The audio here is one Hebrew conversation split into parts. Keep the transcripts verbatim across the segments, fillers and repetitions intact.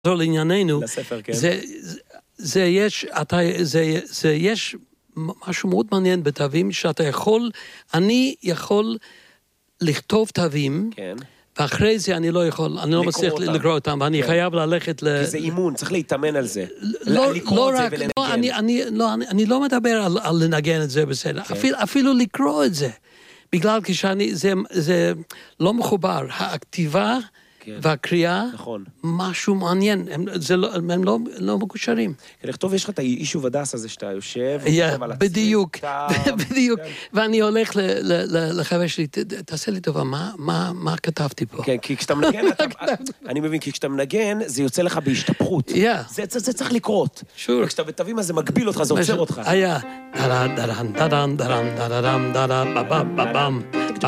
נחזור לענייננו, לספר, כן. זה, זה, זה יש, אתה, זה, זה יש משהו מאוד מעניין בתווים, שאתה יכול, אני יכול לכתוב תווים, כן. ואחרי זה אני לא יכול, אני לא מצליח לקרוא אותם, ואני חייב ללכת ל... כי זה אימון, צריך להתאמן על זה. לא, לקרוא לא את זה רק, לא, אני, אני, לא, אני, אני לא מדבר על, על לנגן את זה בסדר, אפילו, אפילו לקרוא את זה, בגלל כשאני, זה, זה לא מחובר, הכתיבה והקריאה, משהו מעניין, הם, זה לא, הם לא, לא מקושרים. לכתוב, יש לך את האישו ודס הזה שאתה יושב, בדיוק, בדיוק, ואני הולך לחבר שלי, תעשה לי טובה, מה כתבתי פה? כן, כי כשאתה מנגן, אני מבין, כי כשאתה מנגן, זה יוצא לך בהשתפכות. זה צריך לקרות. וכשאתה בתווים, אז זה מגביל אותך, זה עוצר אותך. היה, דרן, דרן, דרן, דרן, דרן, דרן, בבם, בבם,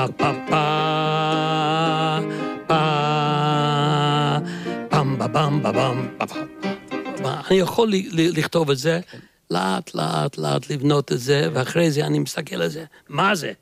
פם, בבם, בבם, אני יכול לכתוב את זה, לאט, לאט, לאט לבנות את זה, ואחרי זה אני מסתכל על זה. מה זה?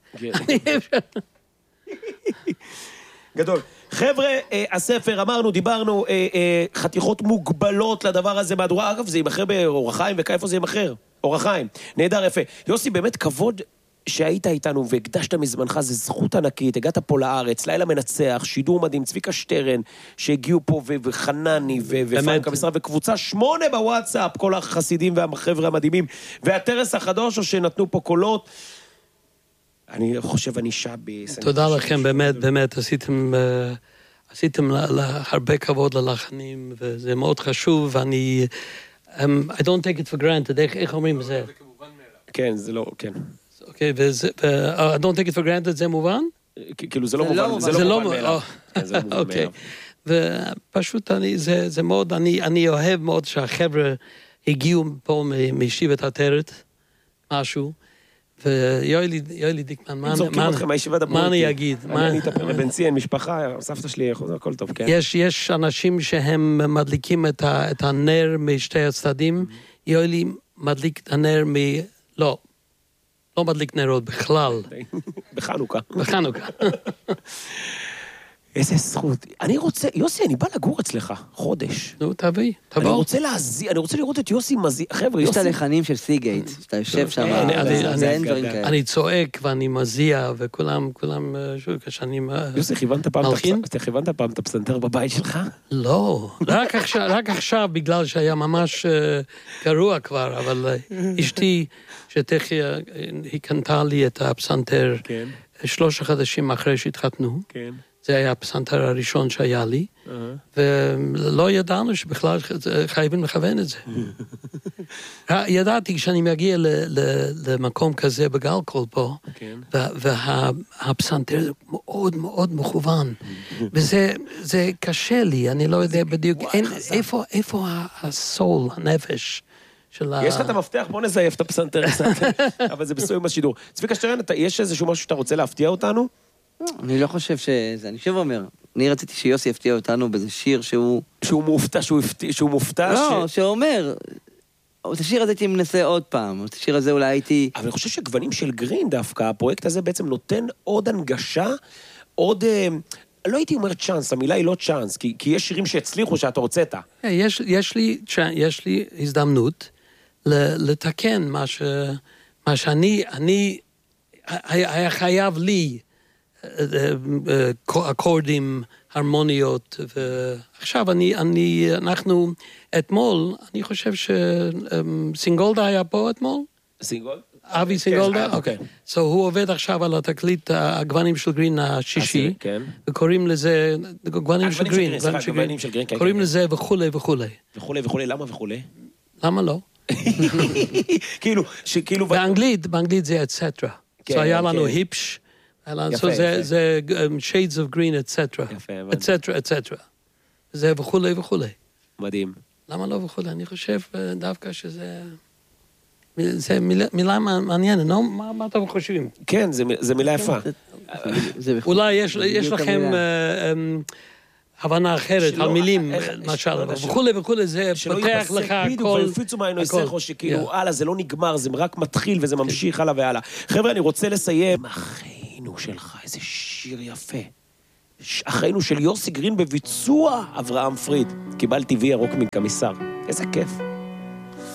גדול. חבר'ה, הספר, אמרנו, דיברנו, חתיכות מוגבלות לדבר הזה מהדורה. אגב, זה ימחר באורח חיים, וכאיפה זה ימחר? אורח חיים. נהדר, יפה. יוסי, באמת כבוד שהיית איתנו והקדשת מזמנך, זה זכות ענקית, הגעת פה לארץ, לילה מנצח, שידור מדהים, צביקה שטרן, שהגיעו פה, וחנני, ופרנק המשרד, וקבוצה שמונה בוואטסאפ, כל החסידים והחבר'ה המדהימים, והטרס החדוש, או שנתנו פה קולות. אני חושב, אני שבי... תודה לכם, באמת, באמת, עשיתם, עשיתם הרבה כבוד ללחנים, וזה מאוד חשוב, ואני... I don't take it for granted, איך אומרים את זה? כן, זה לא, כן. אוקיי, וזה, I don't take it for granted, זה מובן? כאילו, זה לא מובן, זה לא מובן מאליו. אוקיי, ופשוט אני, זה מאוד, אני אוהב מאוד שהחבר'ה הגיעו פה מישיבת עטרת, משהו, ויואלי דיקמן, מה אני אגיד? אני אתפר לבנציין, משפחה, סבתא שלי, הכל טוב, כן? יש אנשים שהם מדליקים את הנר משתי הצדדים, יואלי מדליק את הנר מ... לא. לא מדליק נרות בכלל. בחנוכה. בחנוכה. איזה זכות. אני רוצה, יוסי, אני בא לגור אצלך, חודש. נו, תביא, תבוא. אני רוצה להזיע, אני רוצה לראות את יוסי מזיע. חבר'ה, יש יוסי... את הלחנים של סיגייט, שאתה יושב שם, זה אין דברים כאלה. אני צועק ואני מזיע, וכולם, כולם, כשאני... יוסי, כיוונת פעם את הפסנתר בבית שלך? לא, רק עכשיו, בגלל שהיה ממש גרוע כבר, אבל אשתי, שתכף היא קנתה לי את הפסנתר, שלושה חודשים אחרי שהתחתנו, זה היה הפסנתר הראשון שהיה לי, ולא ידענו שבכלל חייבים לכוון את זה. ידעתי כשאני מגיע למקום כזה בגלקול פה, והפסנתר מאוד מאוד מכוון, וזה קשה לי, אני לא יודע בדיוק, איפה הסול, הנפש, יש לך את המפתח, בוא נזייף את הפסנתר, אבל זה בסוים השידור. צביקה שטרן, יש איזשהו משהו שאתה רוצה להפתיע אותנו? אני לא חושב שזה, אני שוב אומר, אני רציתי שיוסי יפתיע אותנו באיזה שיר שהוא... שהוא מופתע, שהוא מופתע, לא, שאומר, את השיר הזה הייתי מנסה עוד פעם, את השיר הזה אולי הייתי... אבל אני חושב שגוונים של גרין דווקא, הפרויקט הזה בעצם נותן עוד הנגשה, עוד... לא הייתי אומר צ'אנס, המילה היא לא צ'אנס, כי, כי יש שירים שהצליחו שאתה הוצאת. יש, יש לי, יש לי הזדמנות לתקן מה ש, מה שאני, אני, היה חייב לי אקורדים, הרמוניות, ועכשיו אני, אני, אנחנו, אתמול, אני חושב שסינגולדה היה פה אתמול? סינגולדה? אבי סינגולדה? אוקיי. So הוא עובד עכשיו על התקליט הגוונים של גרין השישי, וקוראים לזה, גוונים של גרין, קוראים לזה וכולי וכולי. וכולי וכולי, למה וכולי? למה לא? כאילו, שכאילו... באנגלית, באנגלית זה et cetera. So היה לנו היפש, זה shades of green, et cetera. et cetera, et cetera. זה וכולי וכולי. מדהים. למה לא וכולי? אני חושב דווקא שזה... זה מילה מעניינת, מה אתם חושבים? כן, זה מילה יפה. אולי יש לכם הבנה אחרת, על מילים, למשל, וכולי וכולי, זה פותח לך הכל. ופיצו מהיינו יסכו שכאילו, הלאה, זה לא נגמר, זה רק מתחיל וזה ממשיך הלאה והלאה. חבר'ה, אני רוצה לסיים. אחינו שלך, איזה שיר יפה. אחינו של יוסי גרין בביצוע אברהם פריד. קיבלתי וי ירוק מקמיסר. איזה כיף.